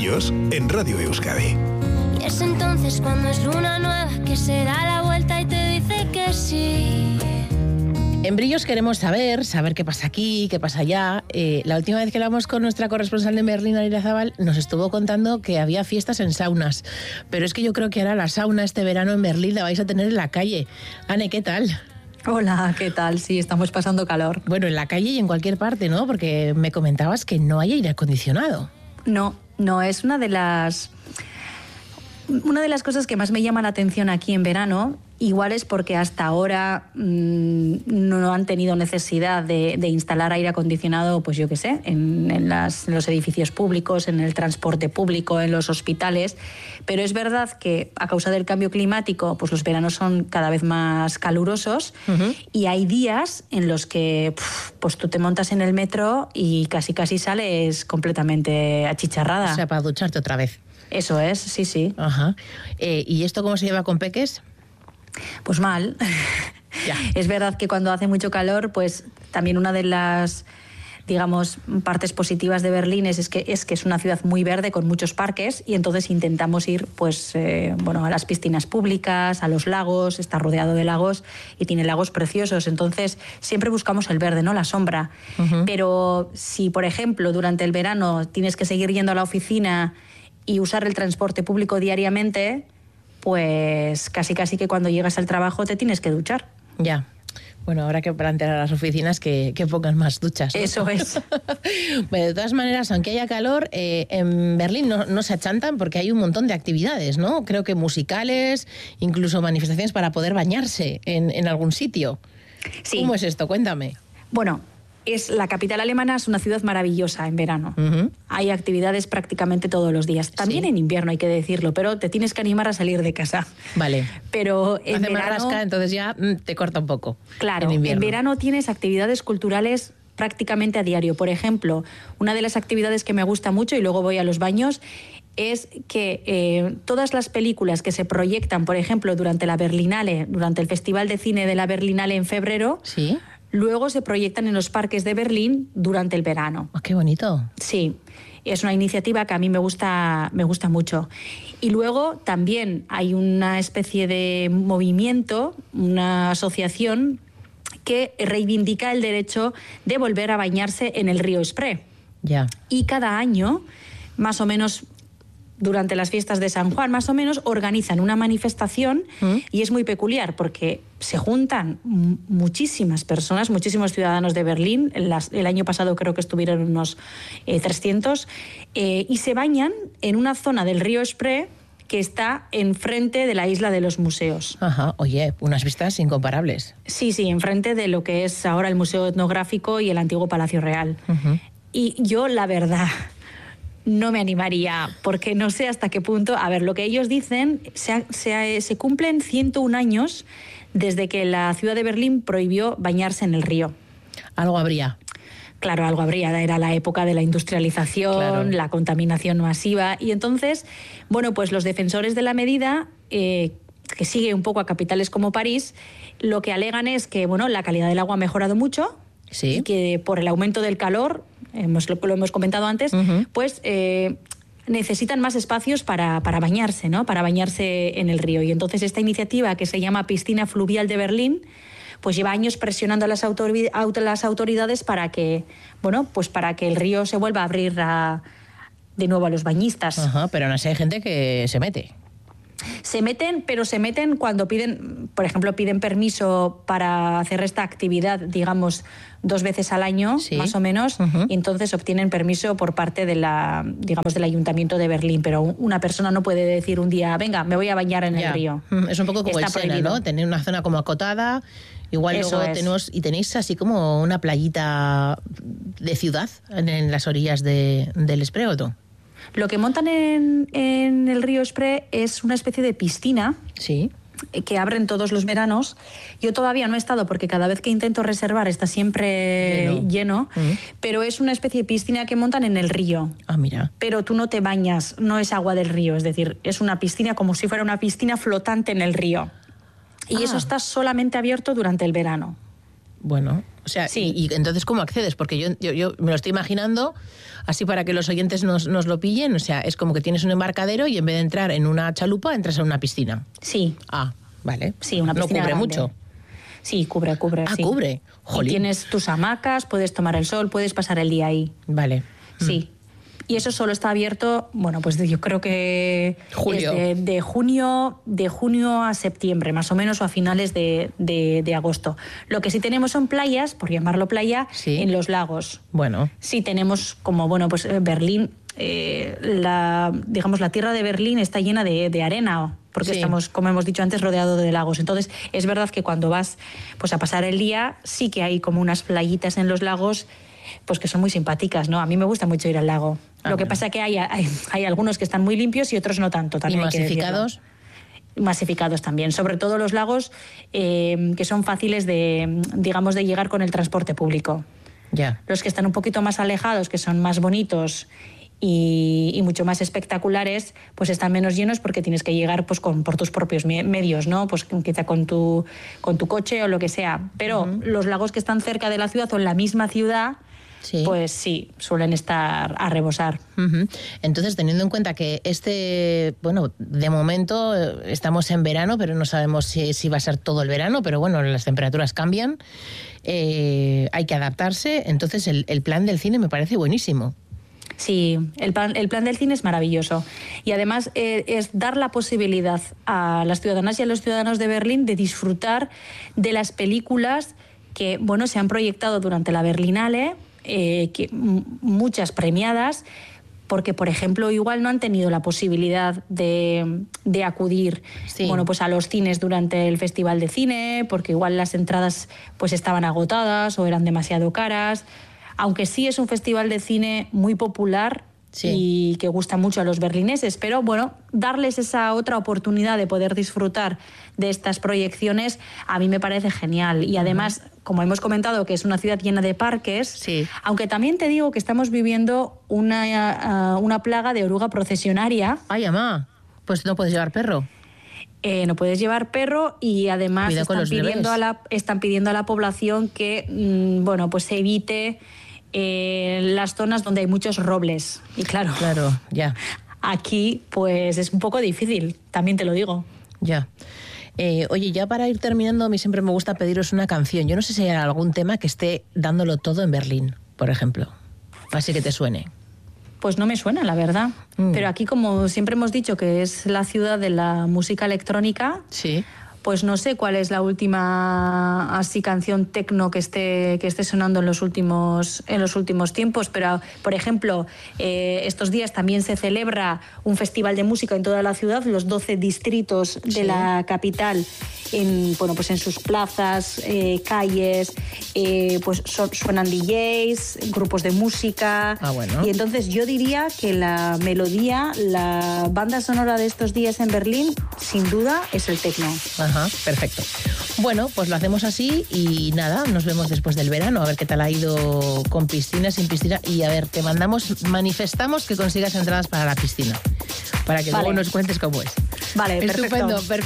Brillos en Radio Euskadi. Y es entonces cuando es luna nueva que se da la vuelta y te dice que sí. En Brillos queremos saber qué pasa aquí, qué pasa allá. La última vez que hablamos con nuestra corresponsal de Berlín, Aira Zabal, nos estuvo contando que había fiestas en saunas. Pero es que yo creo que ahora la sauna este verano en Berlín la vais a tener en la calle. Ane, ¿qué tal? Hola, ¿qué tal? Sí, estamos pasando calor. Bueno, en la calle y en cualquier parte, ¿no? Porque me comentabas que no hay aire acondicionado. No, es una de las cosas que más me llama la atención aquí en verano. Igual es porque hasta ahora no han tenido necesidad de instalar aire acondicionado, pues yo qué sé, en los edificios públicos, en el transporte público, en los hospitales. Pero es verdad que a causa del cambio climático, pues los veranos son cada vez más calurosos. Uh-huh. Y hay días en los que pues tú te montas en el metro y casi sales completamente achicharrada. O sea, para ducharte otra vez. Eso es, sí. Ajá. ¿Y esto cómo se lleva con peques? Pues mal. Ya. Es verdad que cuando hace mucho calor, pues también una de las, digamos, partes positivas de Berlín es que es una ciudad muy verde con muchos parques, y entonces intentamos ir pues a las piscinas públicas, a los lagos. Está rodeado de lagos y tiene lagos preciosos, entonces siempre buscamos el verde, ¿no? La sombra. Uh-huh. Pero si, por ejemplo, durante el verano tienes que seguir yendo a la oficina y usar el transporte público diariamente, pues casi que cuando llegas al trabajo te tienes que duchar. Ya. Bueno, habrá que plantear a las oficinas que pongan más duchas, ¿no? Eso es. Bueno, de todas maneras, aunque haya calor, en Berlín no se achantan porque hay un montón de actividades, ¿no? Creo que musicales, incluso manifestaciones para poder bañarse en algún sitio. Sí. ¿Cómo es esto? Cuéntame. Bueno, la capital alemana es una ciudad maravillosa en verano. Uh-huh. Hay actividades prácticamente todos los días. También en invierno, hay que decirlo, pero te tienes que animar a salir de casa. Vale. Pero en hace verano, más rasca, entonces ya te corta un poco. Claro, en verano tienes actividades culturales prácticamente a diario. Por ejemplo, una de las actividades que me gusta mucho, y luego voy a los baños, es que todas las películas que se proyectan, por ejemplo, durante la Berlinale, durante el Festival de Cine de la Berlinale en febrero, ¿sí?, luego se proyectan en los parques de Berlín durante el verano. ¡Oh, qué bonito! Sí, es una iniciativa que a mí me gusta mucho. Y luego también hay una especie de movimiento, una asociación que reivindica el derecho de volver a bañarse en el río Spree. Ya. Y cada año, más o menos durante las fiestas de San Juan, más o menos, organizan una manifestación. Y es muy peculiar porque se juntan muchísimas personas, muchísimos ciudadanos de Berlín. El año pasado creo que estuvieron unos 300, y se bañan en una zona del río Spree que está enfrente de la isla de los museos. Ajá, oye, unas vistas incomparables. Sí, enfrente de lo que es ahora el Museo Etnográfico y el antiguo Palacio Real. Uh-huh. Y yo, la verdad, no me animaría, porque no sé hasta qué punto. A ver, lo que ellos dicen, se cumplen 101 años desde que la ciudad de Berlín prohibió bañarse en el río. Algo habría. Claro, algo habría. Era la época de la industrialización, claro, la contaminación masiva. Y entonces, bueno, pues los defensores de la medida, que sigue un poco a capitales como París, lo que alegan es que, bueno, la calidad del agua ha mejorado mucho. Sí. Y que por el aumento del calor, lo hemos comentado antes, uh-huh, pues necesitan más espacios para bañarse, ¿no? Para bañarse en el río. Y entonces esta iniciativa, que se llama Piscina Fluvial de Berlín, pues lleva años presionando a las autoridades para que el río se vuelva a abrir de nuevo a los bañistas. Ajá, pero no sé, hay gente que se mete. Se meten cuando piden, por ejemplo, piden permiso para hacer esta actividad, digamos, 2 veces al año, sí, más o menos, uh-huh, y entonces obtienen permiso por parte del Ayuntamiento de Berlín. Pero una persona no puede decir un día, venga, me voy a bañar en el río. Es un poco como el Sena, ¿no? Tener una zona como acotada. Igual eso luego tenéis así como una playita de ciudad en las orillas del Spree, ¿o no? Lo que montan en el río Spree es una especie de piscina, sí, que abren todos los veranos. Yo todavía no he estado porque cada vez que intento reservar está siempre lleno. Uh-huh. Pero es una especie de piscina que montan en el río. Ah, mira. Pero tú no te bañas, no es agua del río, es decir, es una piscina como si fuera una piscina flotante en el río. Y eso está solamente abierto durante el verano. Bueno, O sea, Sí. y entonces, ¿cómo accedes? Porque yo me lo estoy imaginando, así para que los oyentes nos lo pillen, o sea, es como que tienes un embarcadero y en vez de entrar en una chalupa, entras en una piscina. Sí. Ah, vale. Sí, una piscina No cubre grande. mucho. Sí, cubre. Ah, sí. cubre. Jolín. Y tienes tus hamacas, puedes tomar el sol, puedes pasar el día ahí. Vale. Sí. Y eso solo está abierto, bueno, pues yo creo que Julio. es de junio a septiembre, más o menos, o a finales de agosto. Lo que sí tenemos son playas, por llamarlo playa, Sí. en los lagos. Bueno. Sí tenemos como, bueno, pues Berlín, la tierra de Berlín está llena de arena, porque Sí. estamos, como hemos dicho antes, rodeado de lagos. Entonces, es verdad que cuando vas pues a pasar el día, sí que hay como unas playitas en los lagos, pues que son muy simpáticas, ¿no? A mí me gusta mucho ir al lago. Lo que bueno. pasa que hay algunos que están muy limpios y otros no tanto. ¿Y También hay que decirlo. masificados? Masificados también, sobre todo los lagos que son fáciles de llegar con el transporte público. Ya. Los que están un poquito más alejados, que son más bonitos y mucho más espectaculares, pues están menos llenos porque tienes que llegar pues por tus propios medios, ¿no? Pues quizá con tu coche o lo que sea. Pero los lagos que están cerca de la ciudad o en la misma ciudad, Sí. pues sí, suelen estar a rebosar. Ujú. Entonces, teniendo en cuenta que de momento estamos en verano, pero no sabemos si va a ser todo el verano, pero bueno, las temperaturas cambian, hay que adaptarse, entonces el plan del cine me parece buenísimo. Sí, el plan del cine es maravilloso. Y además es dar la posibilidad a las ciudadanas y a los ciudadanos de Berlín de disfrutar de las películas que, bueno, se han proyectado durante la Berlinale, muchas premiadas, porque, por ejemplo, igual no han tenido la posibilidad de acudir Sí. bueno, pues a los cines durante el Festival de Cine, porque igual las entradas pues estaban agotadas o eran demasiado caras. Aunque sí es un festival de cine muy popular, Sí. y que gusta mucho a los berlineses, pero bueno, darles esa otra oportunidad de poder disfrutar de estas proyecciones a mí me parece genial. Y además, como hemos comentado, que es una ciudad llena de parques, Sí. aunque también te digo que estamos viviendo una plaga de oruga procesionaria. Ay, mamá, pues no puedes llevar perro. No puedes llevar perro y además Cuidado con los están pidiendo a la población que pues se evite las zonas donde hay muchos robles. Y claro, Ya, aquí pues es un poco difícil, también te lo digo. ya. Oye, ya para ir terminando, a mí siempre me gusta pediros una canción. Yo no sé si hay algún tema que esté dándolo todo en Berlín, por ejemplo. Así que te suene. Pues no me suena, la verdad. Pero aquí, como siempre hemos dicho que es la ciudad de la música electrónica, Sí. pues no sé cuál es la última así canción tecno que esté sonando en los últimos tiempos, pero por ejemplo estos días también se celebra un festival de música en toda la ciudad, los 12 distritos de la capital, en sus plazas, calles, pues suenan DJs, grupos de música. Ah, bueno. Y entonces yo diría que la melodía, la banda sonora de estos días en Berlín, sin duda es el tecno. Ajá, perfecto. Bueno, pues lo hacemos así y nada, nos vemos después del verano, a ver qué tal ha ido con piscina, sin piscina y a ver, manifestamos que consigas entradas para la piscina, para que Vale. luego nos cuentes cómo es. Vale, Estupendo, perfecto. perfecto.